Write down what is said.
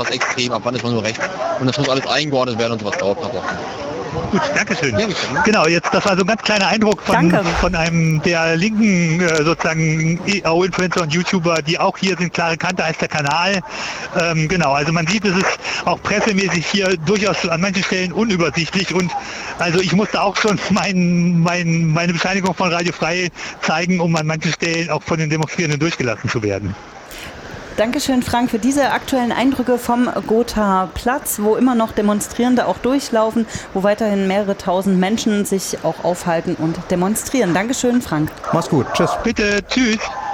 was extrem, ab wann ist man nur rechts. Und das muss alles eingeordnet werden und sowas dauert noch. Gut, Dankeschön. Genau, das war so ein ganz kleiner Eindruck von einem der linken sozusagen EU-Influencer und YouTuber, die auch hier sind. Klare Kante heißt der Kanal. Genau, also man sieht, es ist auch pressemäßig hier durchaus an manchen Stellen unübersichtlich und also ich musste auch schon meine Bescheinigung von Radio Frei zeigen, um an manchen Stellen auch von den Demonstrierenden durchgelassen zu werden. Dankeschön, Frank, für diese aktuellen Eindrücke vom Gotha-Platz, wo immer noch Demonstrierende auch durchlaufen, wo weiterhin mehrere tausend Menschen sich auch aufhalten und demonstrieren. Dankeschön, Frank. Mach's gut. Tschüss. Bitte, tschüss.